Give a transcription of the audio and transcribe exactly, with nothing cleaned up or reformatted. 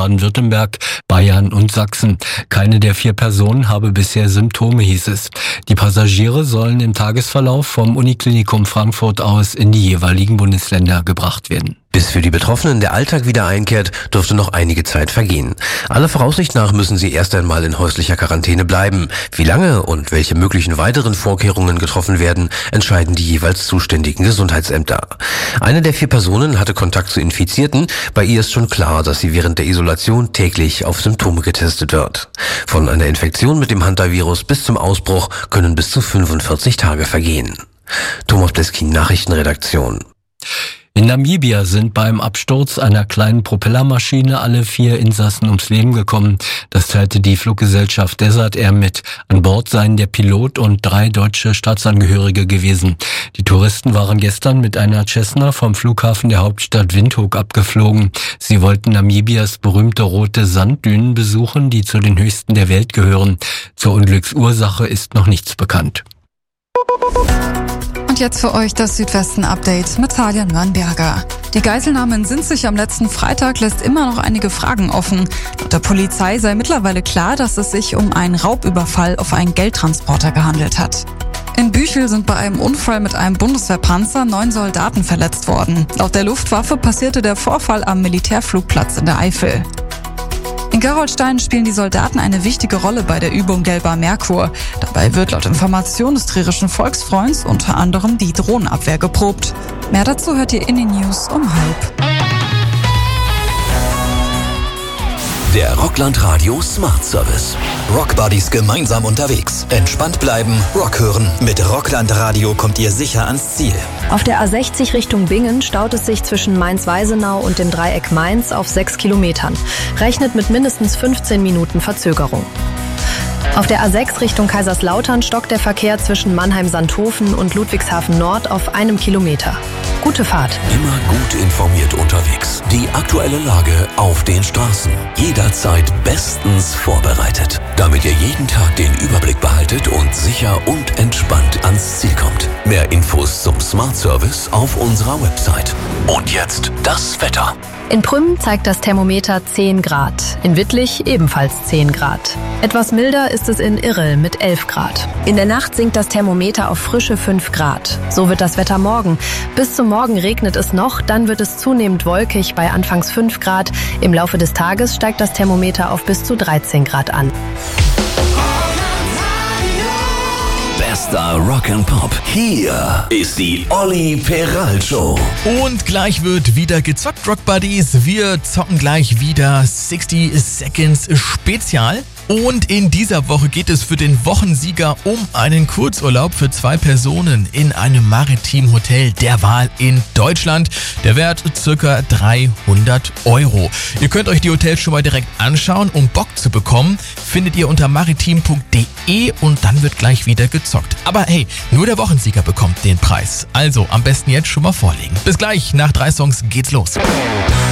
Baden-Württemberg, Bayern und Sachsen. Keine der vier Personen habe bisher Symptome, hieß es. Die Passagiere sollen im Tagesverlauf vom Uniklinikum Frankfurt aus in die jeweiligen Bundesländer gebracht werden. Bis für die Betroffenen der Alltag wieder einkehrt, dürfte noch einige Zeit vergehen. Aller Voraussicht nach müssen sie erst einmal in häuslicher Quarantäne bleiben. Wie lange und welche möglichen weiteren Vorkehrungen getroffen werden, entscheiden die jeweils zuständigen Gesundheitsämter. Eine der vier Personen hatte Kontakt zu Infizierten. Bei ihr ist schon klar, dass sie während der Isolation täglich auf Symptome getestet wird. Von einer Infektion mit dem Hantavirus bis zum Ausbruch können bis zu fünfundvierzig Tage vergehen. Thomas Bleskin, Nachrichtenredaktion. In Namibia sind beim Absturz einer kleinen Propellermaschine alle vier Insassen ums Leben gekommen. Das teilte die Fluggesellschaft Desert Air mit. An Bord seien der Pilot und drei deutsche Staatsangehörige gewesen. Die Touristen waren gestern mit einer Cessna vom Flughafen der Hauptstadt Windhoek abgeflogen. Sie wollten Namibias berühmte rote Sanddünen besuchen, die zu den höchsten der Welt gehören. Zur Unglücksursache ist noch nichts bekannt. Und jetzt für euch das Südwesten-Update mit Talia Nürnberger. Die Geiselnahme in Sinzig am letzten Freitag lässt immer noch einige Fragen offen. Laut der Polizei sei mittlerweile klar, dass es sich um einen Raubüberfall auf einen Geldtransporter gehandelt hat. In Büchel sind bei einem Unfall mit einem Bundeswehrpanzer neun Soldaten verletzt worden. Laut der Luftwaffe passierte der Vorfall am Militärflugplatz in der Eifel. In Gerolstein spielen die Soldaten eine wichtige Rolle bei der Übung Gelber Merkur. Dabei wird laut Information des Trierischen Volksfreunds unter anderem die Drohnenabwehr geprobt. Mehr dazu hört ihr in den News um halb. Der Rockland Radio Smart Service. Rock Buddies gemeinsam unterwegs. Entspannt bleiben, Rock hören. Mit Rockland Radio kommt ihr sicher ans Ziel. Auf der A sechzig Richtung Bingen staut es sich zwischen Mainz-Weisenau und dem Dreieck Mainz auf sechs Kilometern. Rechnet mit mindestens fünfzehn Minuten Verzögerung. Auf der A sechs Richtung Kaiserslautern stockt der Verkehr zwischen Mannheim-Sandhofen und Ludwigshafen Nord auf einem Kilometer. Gute Fahrt. Immer gut informiert unterwegs. Die aktuelle Lage auf den Straßen. Jederzeit bestens vorbereitet. Damit ihr jeden Tag den Überblick behaltet und sicher und entspannt ans Ziel kommt. Mehr Infos zum Smart Service auf unserer Website. Und jetzt das Wetter. In Prüm zeigt das Thermometer zehn Grad. In Wittlich ebenfalls zehn Grad. Etwas milder ist es in Irrel mit elf Grad. In der Nacht sinkt das Thermometer auf frische fünf Grad. So wird das Wetter morgen. Bis zum Morgen regnet es noch, dann wird es zunehmend wolkig bei anfangs fünf Grad. Im Laufe des Tages steigt das Thermometer auf bis zu dreizehn Grad an. Bester Rock'n'Pop. Hier ist die Olli Peral Show. Und gleich wird wieder gezockt, Rock Buddies. Wir zocken gleich wieder sixty Seconds Spezial. Und in dieser Woche geht es für den Wochensieger um einen Kurzurlaub für zwei Personen in einem maritimen Hotel der Wahl in Deutschland. Der Wert circa dreihundert Euro. Ihr könnt euch die Hotels schon mal direkt anschauen. Um Bock zu bekommen, findet ihr unter maritim punkt de und dann wird gleich wieder gezockt. Aber hey, nur der Wochensieger bekommt den Preis. Also am besten jetzt schon mal vorlegen. Bis gleich, nach drei Songs geht's los.